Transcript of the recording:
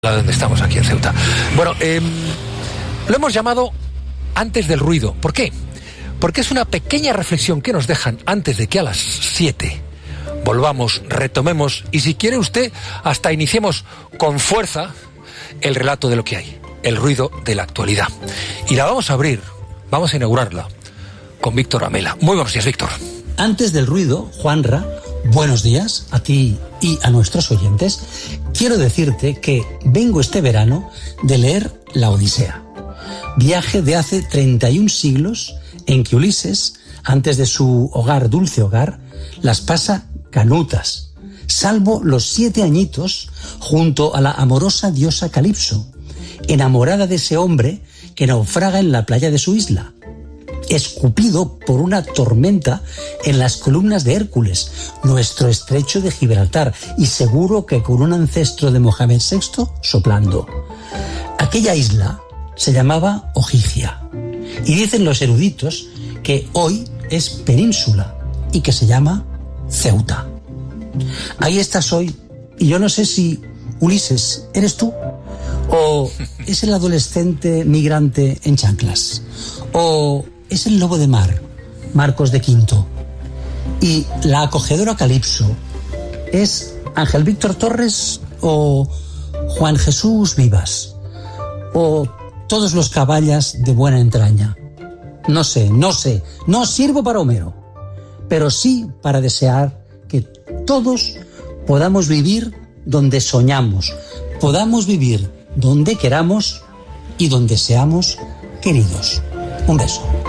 Donde estamos aquí en Ceuta. Bueno, lo hemos llamado Antes del ruido. ¿Por qué? Porque es una pequeña reflexión que nos dejan antes de que a las 7 volvamos, retomemos y si quiere usted hasta iniciemos con fuerza el relato de lo que hay, el ruido de la actualidad. Y la vamos a abrir, vamos a inaugurarla con Víctor Amela. Muy buenos días, Víctor. Antes del ruido, Juanra, buenos días a ti y a nuestros oyentes. Quiero decirte que vengo este verano de leer La Odisea, viaje de hace 31 siglos en que Ulises, antes de su hogar, dulce hogar, las pasa canutas, salvo los 7 añitos junto a la amorosa diosa Calipso, enamorada de ese hombre que naufraga en la playa de su isla, escupido por una tormenta en las columnas de Hércules, nuestro estrecho de Gibraltar, y seguro que con un ancestro de Mohamed VI soplando. Aquella isla se llamaba Ogygia, y dicen los eruditos que hoy es península y que se llama Ceuta. Ahí estás hoy, y yo no sé si, Ulises, ¿eres tú? ¿O es el adolescente migrante en chanclas? ¿O es el lobo de mar, Marcos de Quinto? Y la acogedora Calipso, ¿es Ángel Víctor Torres o Juan Jesús Vivas? ¿O todos los caballas de buena entraña? No sé, no sirvo para Homero, pero sí para desear que todos podamos vivir donde soñamos, podamos vivir donde queramos y donde seamos queridos. Un beso.